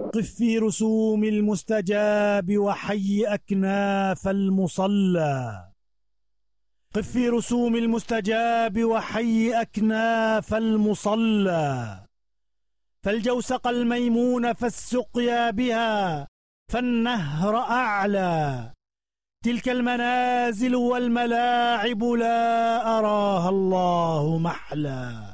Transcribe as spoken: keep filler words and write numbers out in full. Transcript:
قف في رسوم المستجاب وحي أكناف المصلى قف في رسوم المستجاب وحي أكناف المصلى فالجوسق الميمون فالسقيا بها فالنهر أعلى تلك المنازل والملاعب لا أراها الله محلى